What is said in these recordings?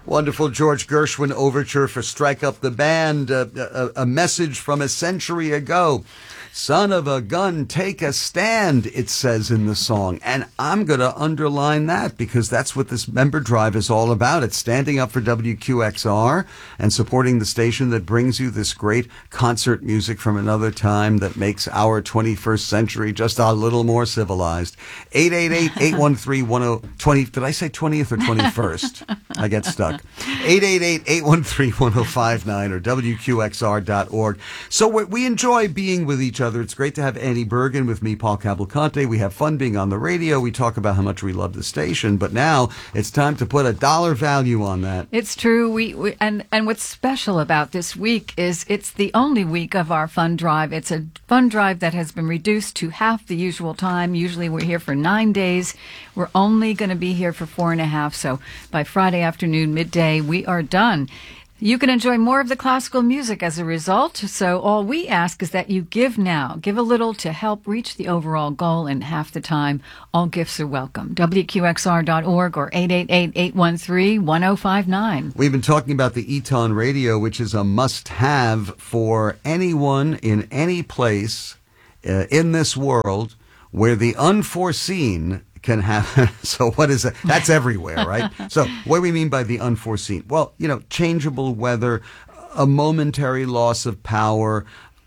Wonderful George Gershwin overture for Strike Up the Band, a message from a century ago. Son of a gun, take a stand, it says in the song. And I'm going to underline that because that's what this member drive is all about. It's standing up for WQXR and supporting the station that brings you this great concert music from another time that makes our 21st century just a little more civilized. 888-813-1020. Did I say 20th or 21st? I get stuck. 888-813-1059 or WQXR.org. So we enjoy being with each other. It's great to have Annie Bergen with me, Paul Cavalcante. We have fun being on the radio. We talk about how much we love the station, but now it's time to put a dollar value on that. It's true. And what's special about this week is it's the only week of our fund drive. It's a fund drive that has been reduced to half the usual time. Usually we're here for 9 days. We're only going to be here for 4.5. So by Friday afternoon, midday, we are done. You can enjoy more of the classical music as a result, so all we ask is that you give now. Give a little to help reach the overall goal in half the time. All gifts are welcome. WQXR.org or 888-813-1059. We've been talking about the Eton Radio, which is a must-have for anyone in any place in this world where the unforeseen can happen. So what is that? That's everywhere, right? So what do we mean by the unforeseen? Well, changeable weather, a momentary loss of power,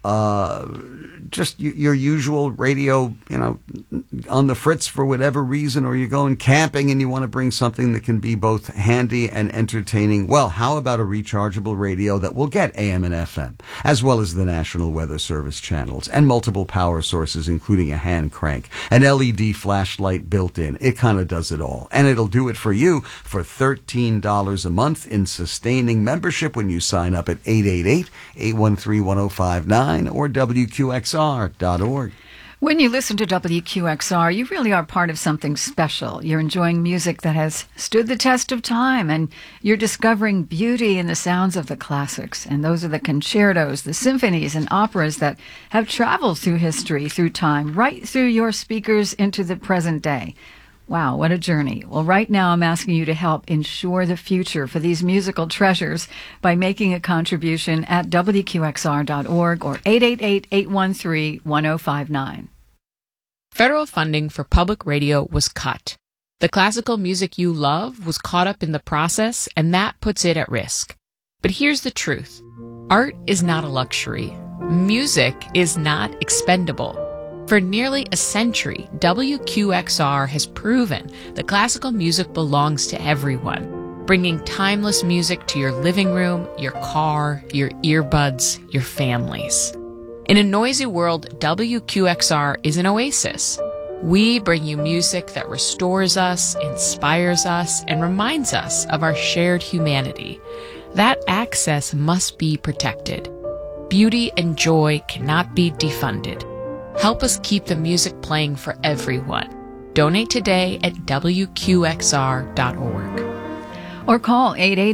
just your usual radio, on the fritz for whatever reason, or you're going camping and you want to bring something that can be both handy and entertaining. Well, how about a rechargeable radio that will get AM and FM, as well as the National Weather Service channels and multiple power sources, including a hand crank, an LED flashlight built in. It kind of does it all. And it'll do it for you for $13 a month in sustaining membership when you sign up at 888-813-1059 or WQXR.org. When you listen to WQXR, you really are part of something special. You're enjoying music that has stood the test of time, and you're discovering beauty in the sounds of the classics. And those are the concertos, the symphonies, and operas that have traveled through history, through time, right through your speakers into the present day. Wow, what a journey. Well, right now I'm asking you to help ensure the future for these musical treasures by making a contribution at WQXR.org or 888-813-1059. Federal funding for public radio was cut. The classical music you love was caught up in the process, and that puts it at risk. But here's the truth. Art is not a luxury. Music is not expendable. For nearly a century, WQXR has proven that classical music belongs to everyone, bringing timeless music to your living room, your car, your earbuds, your families. In a noisy world, WQXR is an oasis. We bring you music that restores us, inspires us, and reminds us of our shared humanity. That access must be protected. Beauty and joy cannot be defunded. Help us keep the music playing for everyone. Donate today at WQXR.org. Or call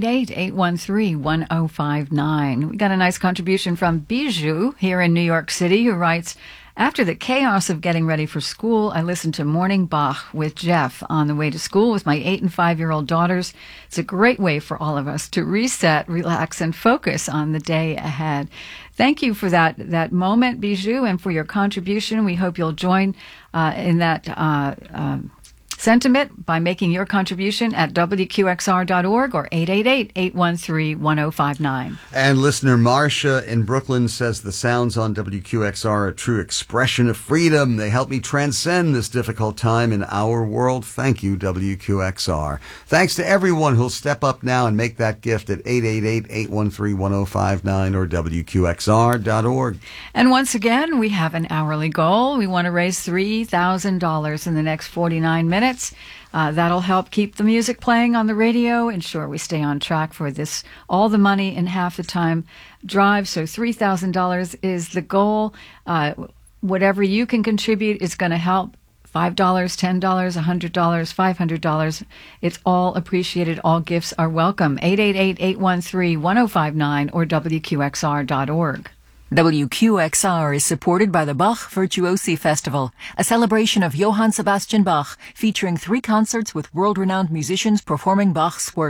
888-813-1059. We got a nice contribution from Bijou here in New York City who writes, after the chaos of getting ready for school, I listened to Morning Bach with Jeff on the way to school with my 8 and 5-year-old daughters. It's a great way for all of us to reset, relax, and focus on the day ahead. Thank you for that moment, Bijou, and for your contribution. We hope you'll join in that sentiment by making your contribution at WQXR.org or 888-813-1059. And listener Marcia in Brooklyn says the sounds on WQXR are a true expression of freedom. They help me transcend this difficult time in our world. Thank you, WQXR. Thanks to everyone who'll step up now and make that gift at 888-813-1059 or WQXR.org. And once again, we have an hourly goal. We want to raise $3,000 in the next 49 minutes. That'll help keep the music playing on the radio, ensure we stay on track for this all the money in half the time drive. So $3,000 is the goal. Whatever you can contribute is going to help. $5, $10, $100, $500. It's all appreciated. All gifts are welcome. 888-813-1059 or WQXR.org. WQXR is supported by the Bach Virtuosi Festival, a celebration of Johann Sebastian Bach, featuring 3 concerts with world-renowned musicians performing Bach's works.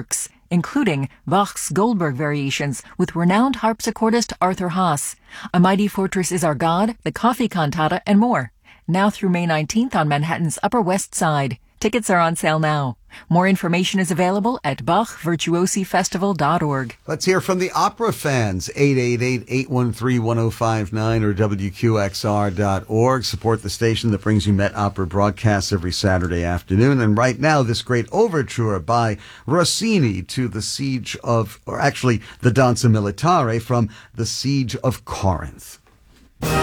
including Bach's Goldberg Variations with renowned harpsichordist Arthur Haas. A Mighty Fortress Is Our God, the Coffee Cantata, and more. Now through May 19th on Manhattan's Upper West Side. Tickets are on sale now. More information is available at BachVirtuosiFestival.org. Let's hear from the opera fans. 888-813-1059 or WQXR.org. Support the station that brings you Met Opera broadcasts every Saturday afternoon. And right now, this great overture by Rossini to the siege of, or actually the Danza Militare from the Siege of Corinth.